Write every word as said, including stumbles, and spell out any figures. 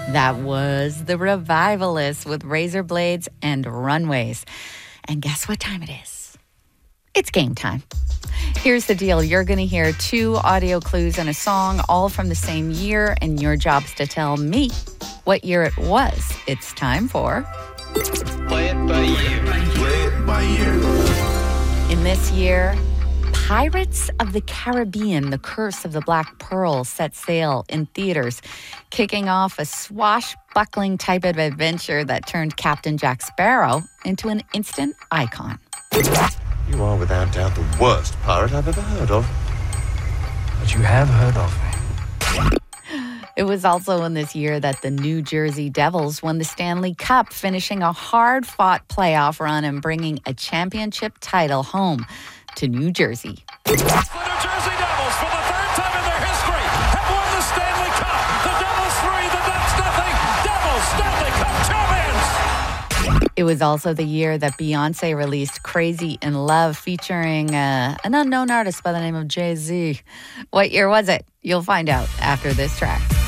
That was The Revivalists with Razor Blades and Runways. And guess what time it is? It's game time. Here's the deal. You're going to hear two audio clues and a song, all from the same year, and your job's to tell me what year it was. It's time for... Play it by ear. Play it by ear. In this year, Pirates of the Caribbean, The Curse of the Black Pearl set sail in theaters, kicking off a swashbuckling type of adventure that turned Captain Jack Sparrow into an instant icon. You are without doubt the worst pirate I've ever heard of. But you have heard of me. It was also in this year that the New Jersey Devils won the Stanley Cup, finishing a hard-fought playoff run and bringing a championship title home to New Jersey. The New Jersey Devils, for the third time in their history, have won the Stanley Cup. The Devils three, the Ducks nothing. Devils Stanley Cup champions. It was also the year that Beyonce released Crazy in Love, featuring uh, an unknown artist by the name of Jay-Z. What year was it? You'll find out after this track.